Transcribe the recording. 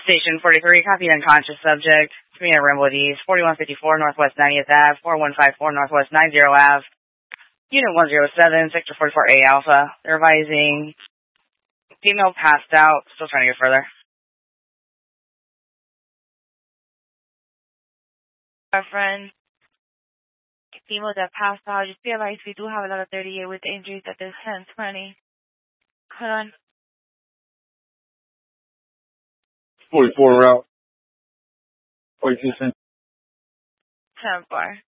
Station 43, copy unconscious subject. Community Rainbow East, 4154 Northwest 90th Ave, 4154 Northwest 90 Ave, Unit 107, Sector 44A Alpha. They're advising female passed out, still trying to get further. Our friend, female that passed out, just be advised we do have a lot of 38 with injuries at this 1020. Hold on. 44 route. 42 cents. 10-4.